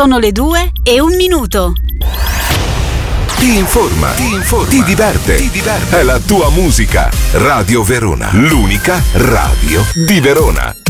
Sono le 2:01. Ti informa, ti diverte. È la tua musica. Radio Verona, l'unica radio di Verona.